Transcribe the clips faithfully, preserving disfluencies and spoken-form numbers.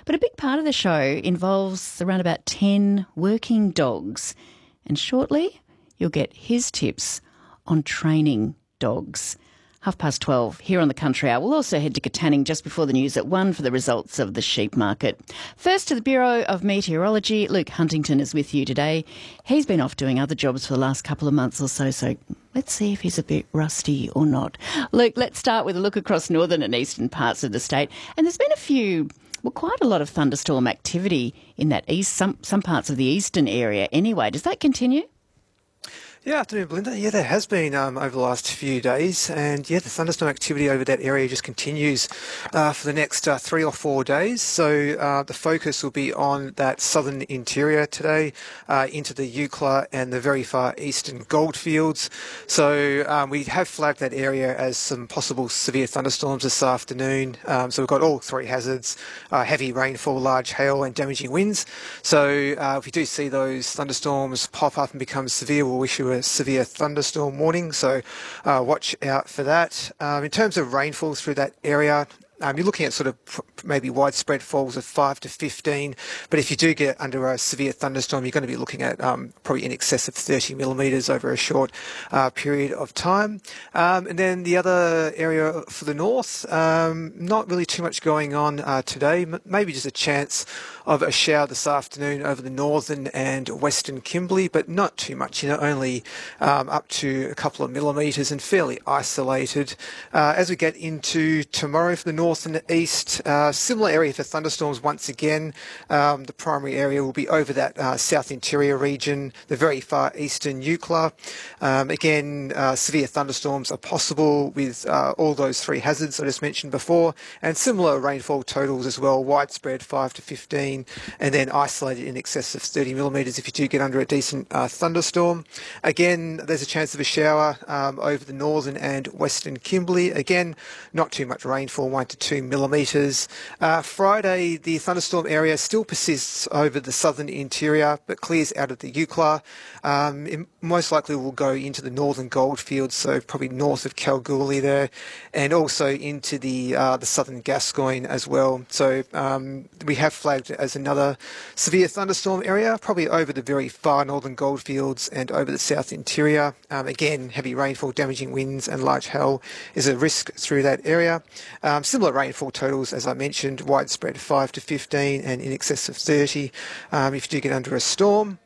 But a big part of the show involves around about ten working dogs. And shortly, you'll get his tips on training dogs. Half past twelve here on the Country Hour. We'll also head to Katanning just before the news at one for the results of the sheep market. First to the Bureau of Meteorology. Luke Huntington is with you today. He's been off doing other jobs for the last couple of months or so, so let's see if he's a bit rusty or not. Luke, let's start with a look across northern and eastern parts of the state. And there's been a few, well, quite a lot of thunderstorm activity in that east, some, some parts of the eastern area anyway. Does that continue? Yeah, afternoon, Belinda. Yeah, there has been um, over the last few days, and yeah, the thunderstorm activity over that area just continues uh, for the next uh, three or four days. So uh, the focus will be on that southern interior today, uh, into the Eucla and the very far eastern goldfields. So um, we have flagged that area as some possible severe thunderstorms this afternoon. Um, so we've got all three hazards: uh, heavy rainfall, large hail, and damaging winds. So uh, if we do see those thunderstorms pop up and become severe, we'll issue a severe thunderstorm warning, so uh, watch out for that. Um, in terms of rainfall through that area, Um, you're looking at sort of maybe widespread falls of five to fifteen, but if you do get under a severe thunderstorm, you're going to be looking at um, probably in excess of thirty millimetres over a short uh, period of time. Um, and then the other area for the north, um, not really too much going on uh, today, M- maybe just a chance of a shower this afternoon over the northern and western Kimberley, but not too much, you know, only um, up to a couple of millimetres and fairly isolated. Uh, as we get into tomorrow for the north, north and the east, uh, similar area for thunderstorms once again. Um, the primary area will be over that uh, south interior region, the very far eastern Eucla. Um, again, uh, severe thunderstorms are possible with uh, all those three hazards I just mentioned before, and similar rainfall totals as well, widespread five to fifteen, and then isolated in excess of thirty millimetres if you do get under a decent uh, thunderstorm. Again, there's a chance of a shower um, over the northern and western Kimberley. Again, not too much rainfall, one to two millimetres. Uh, Friday, the thunderstorm area still persists over the southern interior, but clears out of the Eucla. Um, it most likely will go into the northern goldfields, so probably north of Kalgoorlie there, and also into the uh, the southern Gascoyne as well. So um, we have flagged it as another severe thunderstorm area, probably over the very far northern goldfields and over the south interior. Um, again, heavy rainfall, damaging winds and large hail is a risk through that area. Um, similar rainfall totals, as I mentioned, widespread five to fifteen and in excess of thirty um, if you do get under a storm.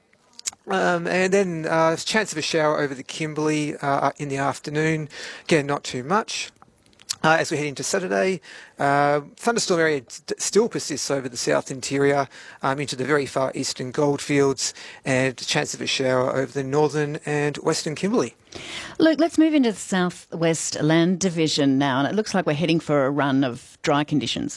Um, and then uh, chance of a shower over the Kimberley uh, in the afternoon. Again, not too much. Uh, as we head into Saturday, uh, thunderstorm area d- still persists over the south interior um, into the very far eastern goldfields, and a chance of a shower over the northern and western Kimberley. Luke, let's move into the southwest land division now, and it looks like we're heading for a run of dry conditions.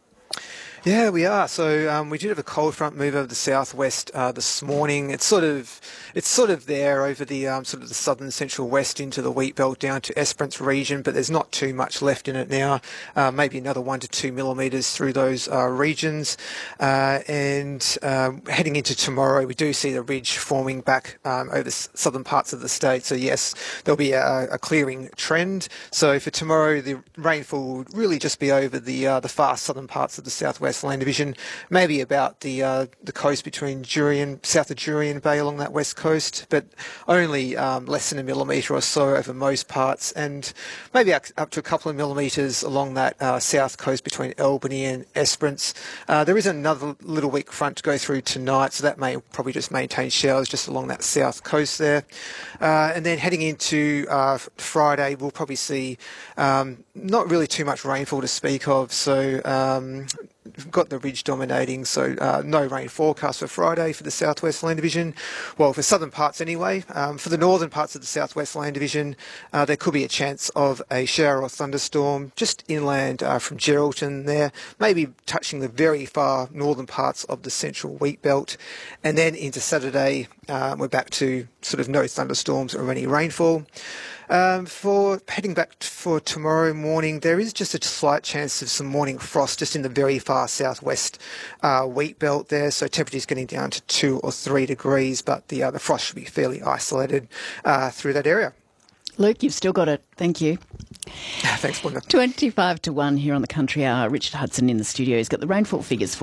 Yeah, we are. So um, we did have a cold front move over the southwest uh, this morning. It's sort of, it's sort of there over the um, sort of the southern central west into the wheat belt down to Esperance region, but there's not too much left in it now. Uh, maybe another one to two millimetres through those uh, regions. Uh, and um, heading into tomorrow, we do see the ridge forming back um, over the southern parts of the state. So yes, there'll be a, a clearing trend. So for tomorrow, the rainfall will really just be over the uh, the far southern parts of the southwest land division, maybe about the uh, the coast between Jurien, south of Jurien Bay along that west coast, but only um, less than a millimetre or so over most parts, and maybe up, up to a couple of millimetres along that uh, south coast between Albany and Esperance. Uh, there is another little weak front to go through tonight, so that may probably just maintain showers just along that south coast there. Uh, and then heading into uh, Friday, we'll probably see um, not really too much rainfall to speak of, so um, we've got the ridge dominating, so uh, no rain forecast for Friday for the Southwest Land Division. Well, for southern parts anyway. Um, for the northern parts of the Southwest Land Division, uh, there could be a chance of a shower or thunderstorm just inland uh, from Geraldton there, maybe touching the very far northern parts of the central wheat belt. And then into Saturday, uh, we're back to sort of no thunderstorms or any rainfall. Um, for heading back for tomorrow morning, there is just a slight chance of some morning frost just in the very far southwest uh, wheat belt there. So temperatures getting down to two or three degrees, but the uh, the frost should be fairly isolated uh, through that area. Luke, you've still got it. Thank you. Thanks, Belinda. twenty-five to one here on the Country Hour. Richard Hudson in the studio. He's got the rainfall figures for